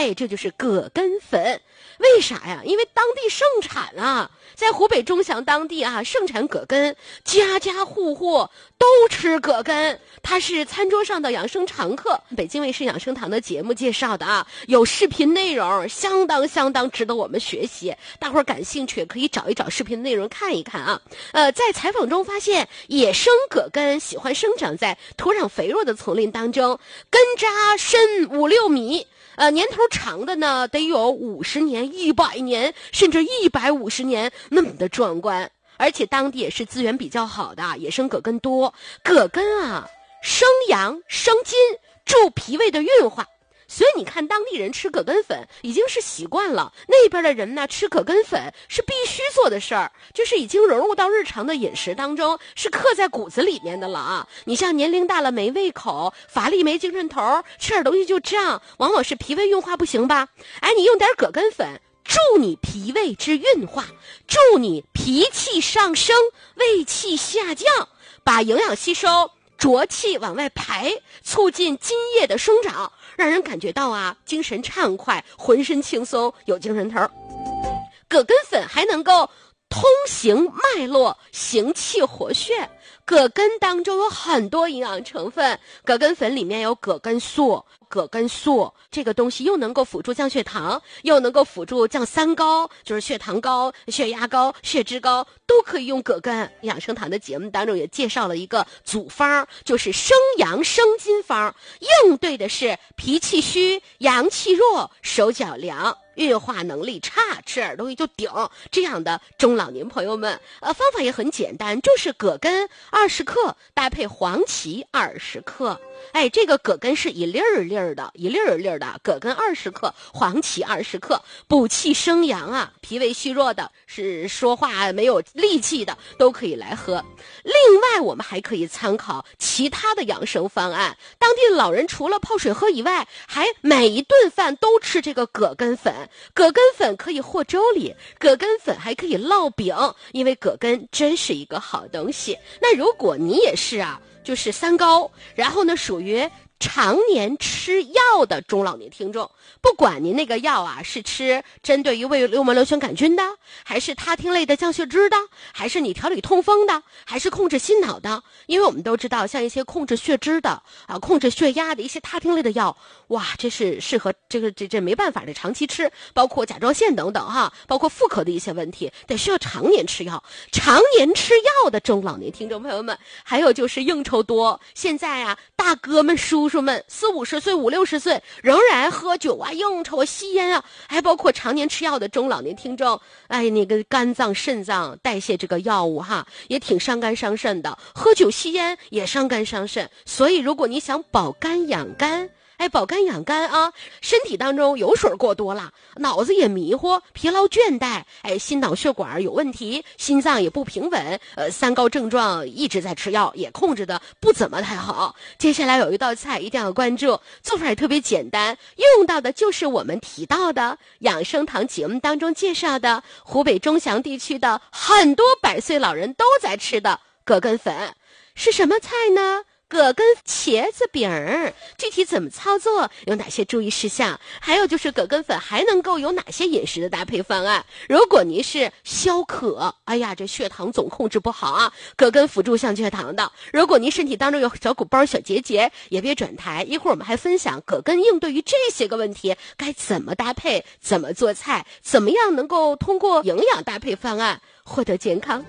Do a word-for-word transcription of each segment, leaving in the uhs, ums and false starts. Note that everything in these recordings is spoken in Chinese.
哎，这就是葛根粉。为啥呀？因为当地盛产啊，在湖北钟祥当地啊，盛产葛根，家家户户都吃葛根，它是餐桌上的养生常客。北京卫视养生堂的节目介绍的啊，有视频内容，相当相当值得我们学习。大伙儿感兴趣可以找一找视频内容看一看啊。呃，在采访中发现，野生葛根喜欢生长在土壤肥沃的丛林当中，根扎深五六米。呃，年头长的呢，得有五十年、一百年，甚至一百五十年那么的壮观。而且当地也是资源比较好的，野生葛根多。葛根啊，生阳生津，助脾胃的运化。所以你看，当地人吃葛根粉已经是习惯了。那边的人呢，吃葛根粉是必须做的事儿，就是已经融入到日常的饮食当中，是刻在骨子里面的了啊。你像年龄大了没胃口、乏力没精神头，吃点东西就胀，往往是脾胃运化不行吧？哎，你用点葛根粉，助你脾胃之运化，助你脾气上升、胃气下降，把营养吸收、浊气往外排，促进津液的生长，让人感觉到啊，精神畅快，浑身轻松，有精神头。葛根粉还能够通行脉络，行气活血。葛根当中有很多营养成分，葛根粉里面有葛根素，葛根素这个东西又能够辅助降血糖，又能够辅助降三高，就是血糖高、血压高、血脂高，都可以用葛根。养生堂的节目当中也介绍了一个组方，就是生阳生津方，应对的是脾气虚、阳气弱、手脚凉、运化能力差，吃点东西就顶这样的中老年朋友们。呃，方法也很简单，就是葛根二十克搭配黄芪二十克。哎，这个葛根是一粒儿粒儿的，一粒儿粒儿的，葛根二十克，黄芪二十克，补气生阳啊，脾胃虚弱的，是说话没有力气的，都可以来喝。另外，我们还可以参考其他的养生方案。当地的老人除了泡水喝以外，还每一顿饭都吃这个葛根粉。葛根粉可以和粥里，葛根粉还可以烙饼，因为葛根真是一个好东西。那如果你也是啊，就是三高，然后呢属于常年吃药的中老年听众，不管您那个药啊是吃针对于胃幽门螺旋杆菌的，还是他汀类的降血脂的，还是你调理痛风的，还是控制心脑的，因为我们都知道像一些控制血脂的啊、控制血压的一些他汀类的药，哇，这是适合这个这这没办法的长期吃，包括甲状腺等等哈，包括妇科的一些问题，得需要常年吃药。常年吃药的中老年听众朋友们，还有就是应酬多，现在啊大哥们叔叔们四五十岁五六十岁仍然喝酒啊应酬啊吸烟啊，还包括常年吃药的中老年听众，哎，那个肝脏肾脏代谢这个药物哈也挺伤肝伤肾的，喝酒吸烟也伤肝伤肾。所以如果你想保肝养肝，哎，保肝养肝啊，身体当中油水过多了，脑子也迷糊，疲劳倦怠，哎，心脑血管有问题，心脏也不平稳，呃，三高症状一直在吃药，也控制的不怎么太好。接下来有一道菜一定要关注，做法也特别简单，用到的就是我们提到的养生堂节目当中介绍的湖北钟祥地区的很多百岁老人都在吃的葛根粉。是什么菜呢？葛根茄子饼儿，具体怎么操作，有哪些注意事项，还有就是葛根粉还能够有哪些饮食的搭配方案。如果您是消渴，哎呀，这血糖总控制不好啊，葛根辅助降血糖的。如果您身体当中有小鼓包小结节，也别转台，一会儿我们还分享葛根应对于这些个问题该怎么搭配，怎么做菜，怎么样能够通过营养搭配方案获得健康。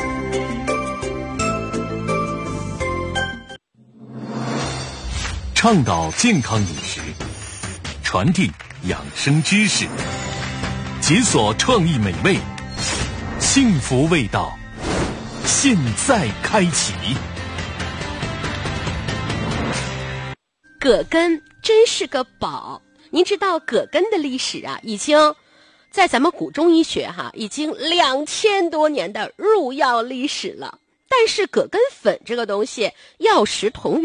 倡导健康饮食，传递养生知识，解锁创意美味，幸福味道，现在开启。 葛根真是个宝。您知道葛根的历史啊，已经在咱们古中医学哈，已经两千多年的入药历史了。但是葛根粉这个东西药食同源，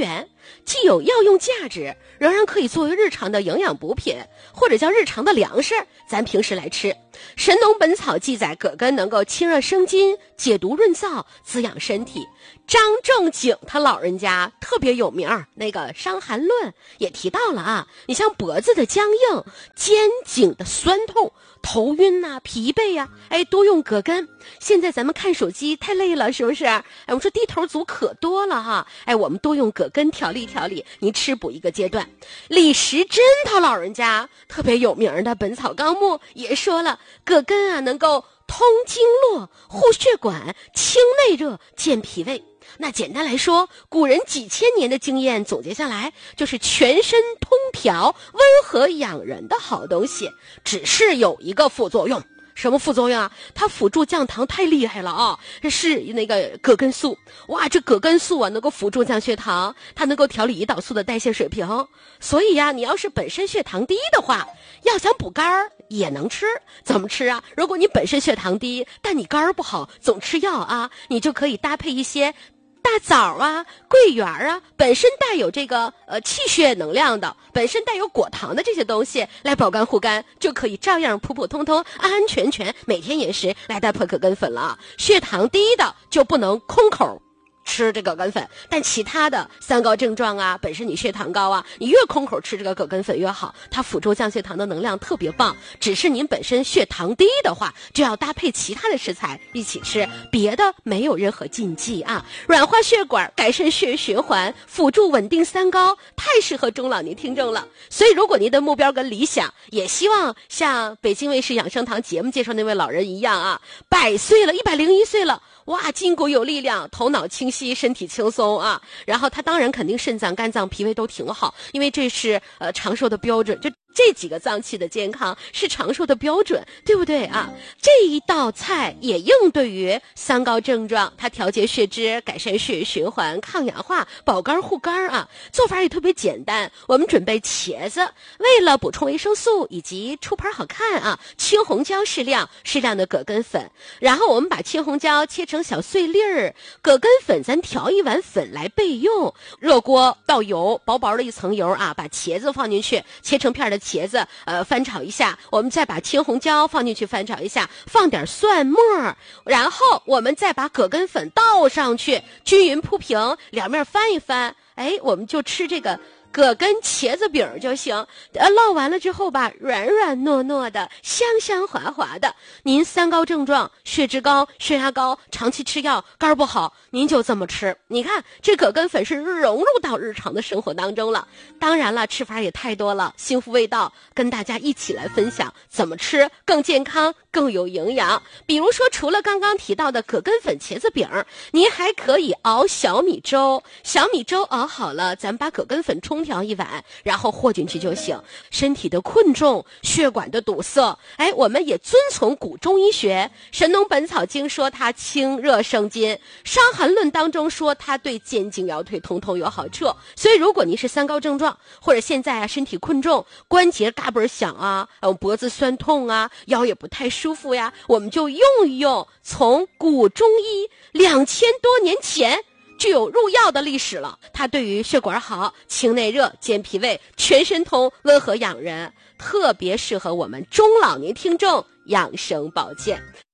既有药用价值，仍然可以作为日常的营养补品，或者叫日常的粮食，咱平时来吃。《神农本草》记载，葛根能够清热生津、解毒润燥、滋养身体。张仲景他老人家特别有名，那个《伤寒论》也提到了啊，你像脖子的僵硬、肩颈的酸痛、头晕呐、啊、疲惫呀、啊，哎，多用葛根。现在咱们看手机太累了，是不是？哎，我们说低头族可多了哈，哎，我们多用葛根调理调理，你吃补一个阶段。李时珍他老人家特别有名的《本草纲目》也说了，葛根啊能够通经络、护血管、清内热、健脾胃。那简单来说，古人几千年的经验总结下来，就是全身通调、温和养人的好东西。只是有一个副作用，什么副作用啊？它辅助降糖太厉害了啊！是那个葛根素，哇，这葛根素啊能够辅助降血糖，它能够调理胰岛素的代谢水平。所以呀、啊，你要是本身血糖低的话，要想补肝儿也能吃。怎么吃啊？如果你本身血糖低，但你肝儿不好，总吃药啊，你就可以搭配一些大枣啊、桂圆啊，本身带有这个呃气血能量的，本身带有果糖的这些东西来保肝护肝，就可以照样普普通通、安安全全每天饮食来搭配葛根粉了。血糖低的就不能空口吃这个葛根粉，但其他的三高症状啊，本身你血糖高啊，你越空口吃这个葛根粉越好，它辅助降血糖的能量特别棒。只是您本身血糖低的话，就要搭配其他的食材一起吃，别的没有任何禁忌啊。软化血管，改善血液循环，辅助稳定三高，太适合中老年听众了。所以如果您的目标跟理想，也希望像北京卫视养生堂节目介绍那位老人一样啊，百岁了，一百零一岁了，哇，筋骨有力量，头脑清晰，身体轻松啊。然后他当然肯定肾脏、肝脏、脾胃都挺好，因为这是呃长寿的标准，就这几个脏器的健康是长寿的标准，对不对啊？这一道菜也应对于三高症状，它调节血脂，改善血液循环，抗氧化，保肝护肝啊。做法也特别简单，我们准备茄子，为了补充维生素以及出盘好看啊，青红椒适量，适量的葛根粉，然后我们把青红椒切成小碎粒儿，葛根粉咱调一碗粉来备用。热锅倒油，薄薄的一层油啊，把茄子放进去，切成片的茄子呃翻炒一下，我们再把青红椒放进去翻炒一下，放点蒜末，然后我们再把葛根粉倒上去，均匀铺平，两面翻一翻，哎，我们就吃这个葛根茄子饼就行。呃，烙完了之后吧，软软糯糯的，香香滑滑的。您三高症状，血脂高、血压高，长期吃药，肝不好，您就这么吃。你看，这葛根粉是融入到日常的生活当中了。当然了，吃法也太多了，幸福味道跟大家一起来分享怎么吃更健康、更有营养。比如说，除了刚刚提到的葛根粉茄子饼，您还可以熬小米粥。小米粥熬好了，咱把葛根粉冲调一碗，然后和进去就行。身体的困重、血管的堵塞，哎，我们也遵从古中医学，《神农本草经》说它清热生津，《伤寒论》当中说它对肩颈腰腿通通有好处。所以如果您是三高症状，或者现在啊身体困重，关节嘎嘣响啊，脖子酸痛啊，腰也不太舒服呀，我们就用一用从古中医两千多年前具有入药的历史了。它对于血管好、清内热、健脾胃、全身通、温和养人，特别适合我们中老年听众养生保健。